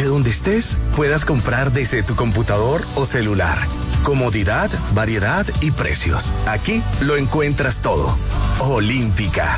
que donde estés puedas comprar desde tu computador o celular. Comodidad, variedad y precios. Aquí lo encuentras todo. Olímpica.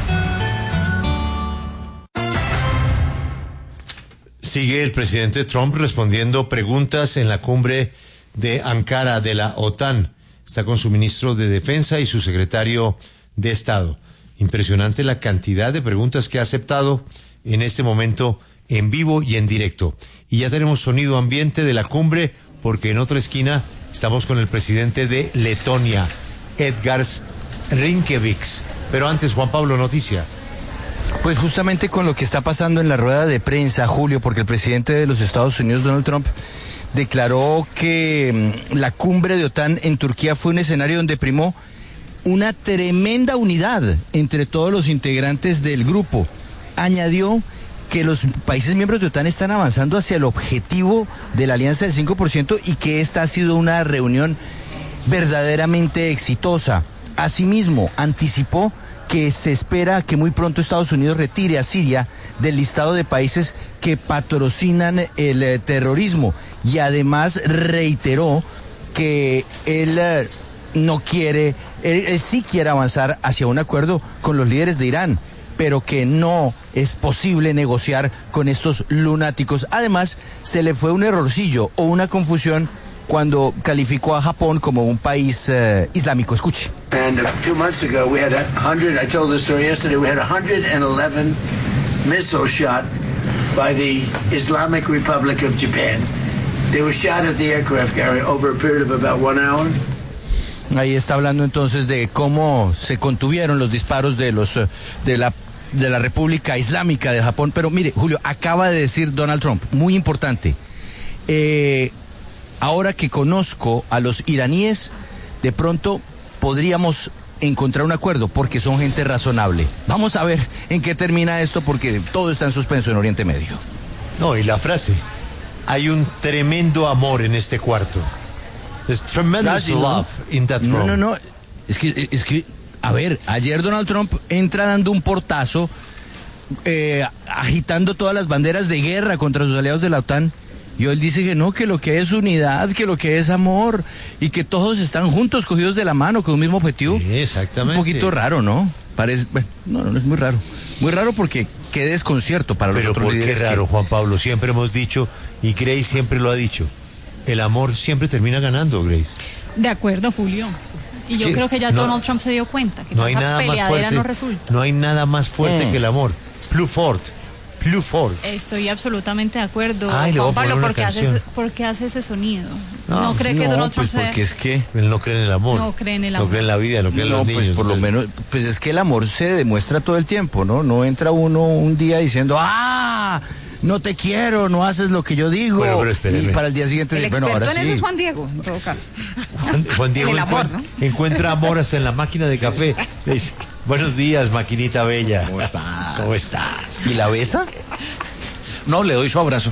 Sigue el presidente Trump respondiendo preguntas en la cumbre de Ankara de la OTAN. Está con su ministro de Defensa y su secretario de Estado. Impresionante la cantidad de preguntas que ha aceptado en este momento en vivo y en directo. Y ya tenemos sonido ambiente de la cumbre, porque en otra esquina estamos con el presidente de Letonia, Edgars Rinkēvičs. Pero antes, Juan Pablo, noticia. Pues justamente con lo que está pasando en la rueda de prensa, Julio, porque el presidente de los Estados Unidos, Donald Trump, declaró que la cumbre de OTAN en Turquía fue un escenario donde primó una tremenda unidad entre todos los integrantes del grupo. Añadió que los países miembros de OTAN están avanzando hacia el objetivo de la alianza del 5% y que esta ha sido una reunión verdaderamente exitosa. Asimismo, anticipó que se espera que muy pronto Estados Unidos retire a Siria del listado de países que patrocinan el terrorismo, y además reiteró que él sí quiere avanzar hacia un acuerdo con los líderes de Irán, pero que no es posible negociar con estos lunáticos. Además, se le fue un errorcillo o una confusión cuando calificó a Japón como un país islámico. Escuche. And 2 months ago we had 100, I told the story yesterday, we had 111 missiles shot by the Islamic Republic of Japan. They were shot at the aircraft carrier over a period of about 1 hour. Ahí está hablando entonces de cómo se contuvieron los disparos de la República Islámica de Japón. Pero mire, Julio, acaba de decir Donald Trump, muy importante, ahora que conozco a los iraníes, de pronto podríamos encontrar un acuerdo, porque son gente razonable. Vamos a ver en qué termina esto, porque todo está en suspenso en Oriente Medio. No, y la frase, hay un tremendo amor en este cuarto. There's tremendous love in that room. No, es que, a ver, ayer Donald Trump entra dando un portazo, agitando todas las banderas de guerra contra sus aliados de la OTAN, y él dice que no, que lo que es unidad, que lo que es amor, y que todos están juntos, cogidos de la mano, con un mismo objetivo. Sí, exactamente. Un poquito raro, ¿no? Parece, bueno, no es muy raro. Muy raro porque qué desconcierto para los otros líderes. Pero ¿por qué raro, Juan Pablo? Siempre hemos dicho, y Grace siempre lo ha dicho, el amor siempre termina ganando, Grace. De acuerdo, Julio. Y yo creo que ya Donald Trump se dio cuenta que no hay esa nada más peleadera fuerte, no resulta. no hay nada más fuerte que el amor. Plus fort. Estoy absolutamente de acuerdo. Ay, Juan Pablo, ¿por qué hace ese sonido? ¿No cree que Donald Trump porque es que él no cree en el amor. No cree en el amor. No cree en la vida, no cree en los niños. Pues por lo menos, pues es que el amor se demuestra todo el tiempo, ¿no? No entra uno un día diciendo, no te quiero, no haces lo que yo digo. Bueno, pero espéreme. Y para el día siguiente, bueno, ahora sí. Ese es Juan Diego, en todo caso. Juan Diego el amor, ¿no? encuentra amor hasta en la máquina de café. Le dice, buenos días, maquinita bella. ¿Cómo estás? ¿Y la besa? No, le doy su abrazo.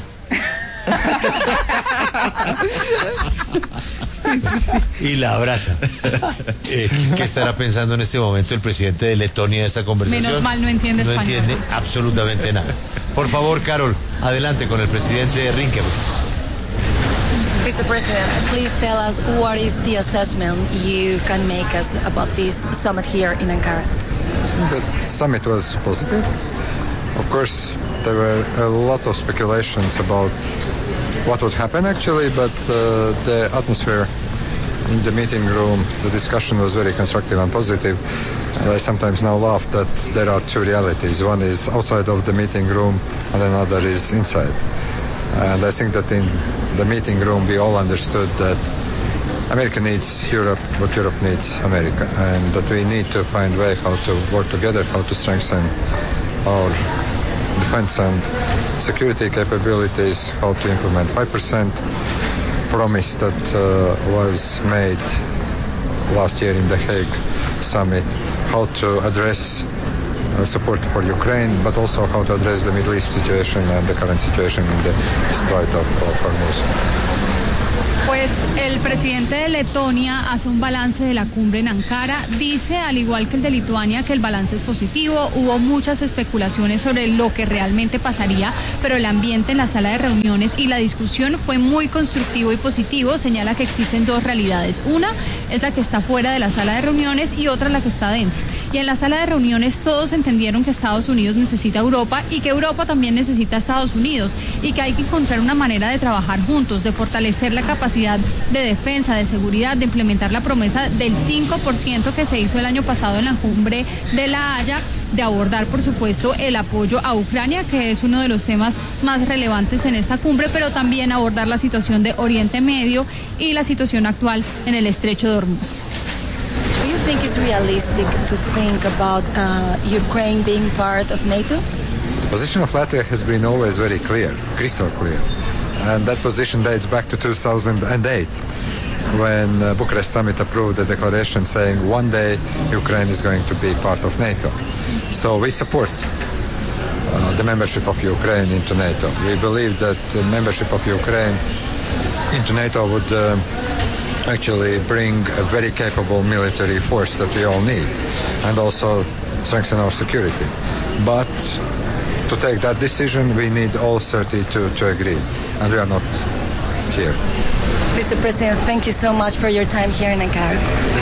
Y la abraza. ¿Qué estará pensando en este momento el presidente de Letonia de esta conversación? Menos mal no entiende español. No entiende absolutamente nada. Por favor, Carol, adelante con el presidente Rinkēvičs. Mr. President, please tell us what is the assessment you can make us about this summit here in Ankara. The summit was positive. Of course, there were a lot of speculations about what would happen actually, but the atmosphere in the meeting room, the discussion was very constructive and positive. And I sometimes now laugh that there are two realities. One is outside of the meeting room and another is inside. And I think that in the meeting room we all understood that America needs Europe, but Europe needs America, and that we need to find a way how to work together, how to strengthen our defense and security capabilities, how to implement 5% promise that was made last year in the Hague summit, how to address support for Ukraine, but also how to address the Middle East situation and the current situation in the Strait of Hormuz. Pues el presidente de Letonia hace un balance de la cumbre en Ankara. Dice, al igual que el de Lituania, que el balance es positivo. Hubo muchas especulaciones sobre lo que realmente pasaría, pero el ambiente en la sala de reuniones y la discusión fue muy constructivo y positivo. Señala que existen dos realidades. Una es la que está fuera de la sala de reuniones y otra la que está dentro. Y en la sala de reuniones todos entendieron que Estados Unidos necesita a Europa y que Europa también necesita a Estados Unidos y que hay que encontrar una manera de trabajar juntos, de fortalecer la capacidad de defensa, de seguridad, de implementar la promesa del 5% que se hizo el año pasado en la cumbre de La Haya, de abordar, por supuesto, el apoyo a Ucrania, que es uno de los temas más relevantes en esta cumbre, pero también abordar la situación de Oriente Medio y la situación actual en el Estrecho de Hormuz. Do you think it's realistic to think about Ukraine being part of NATO? The position of Latvia has been always very clear, crystal clear. And that position dates back to 2008, when the Bucharest summit approved a declaration saying one day Ukraine is going to be part of NATO. So we support the membership of Ukraine into NATO. We believe that the membership of Ukraine into NATO would actually bring a very capable military force that we all need, and also strengthen our security. But to take that decision, we need all 32 to agree, and we are not here. Mr. President, thank you so much for your time here in Ankara.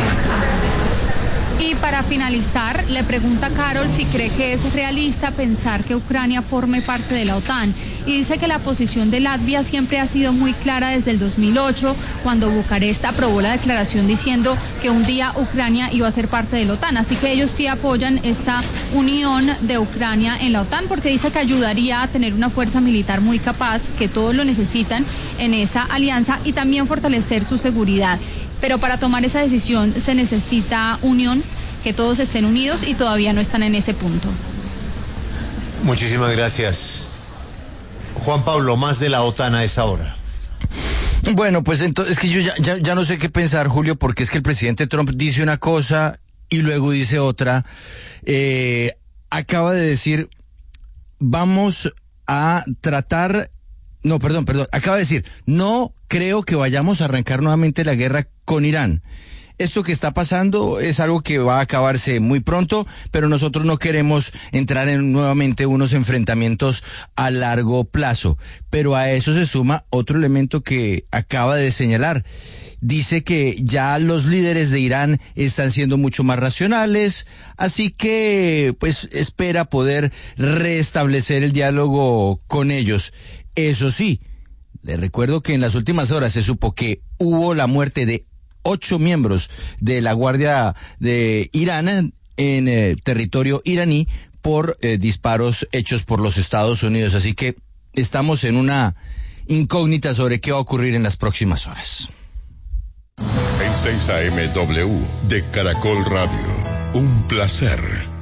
Y para finalizar, le pregunta a Carol si cree que es realista pensar que Ucrania forme parte de la OTAN. Y dice que la posición de Latvia siempre ha sido muy clara desde el 2008, cuando Bucarest aprobó la declaración diciendo que un día Ucrania iba a ser parte de la OTAN. Así que ellos sí apoyan esta unión de Ucrania en la OTAN, porque dice que ayudaría a tener una fuerza militar muy capaz, que todos lo necesitan en esa alianza, y también fortalecer su seguridad. Pero para tomar esa decisión se necesita unión, que todos estén unidos, y todavía no están en ese punto. Muchísimas gracias. Juan Pablo, más de la OTAN a esta hora. Bueno, pues entonces es que yo ya no sé qué pensar, Julio, porque es que el presidente Trump dice una cosa y luego dice otra. Acaba de decir, vamos a tratar... No, perdón, acaba de decir, no creo que vayamos a arrancar nuevamente la guerra con Irán. Esto que está pasando es algo que va a acabarse muy pronto, pero nosotros no queremos entrar en nuevamente unos enfrentamientos a largo plazo. Pero a eso se suma otro elemento que acaba de señalar. Dice que ya los líderes de Irán están siendo mucho más racionales, así que pues espera poder restablecer el diálogo con ellos. Eso sí, le recuerdo que en las últimas horas se supo que hubo la muerte de 8 miembros de la Guardia de Irán en territorio iraní por disparos hechos por los Estados Unidos. Así que estamos en una incógnita sobre qué va a ocurrir en las próximas horas. En 6 AM W de Caracol Radio. Un placer.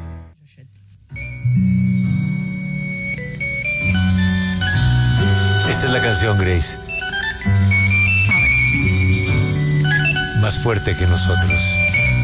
Esta es la canción, Grace. Más fuerte que nosotros.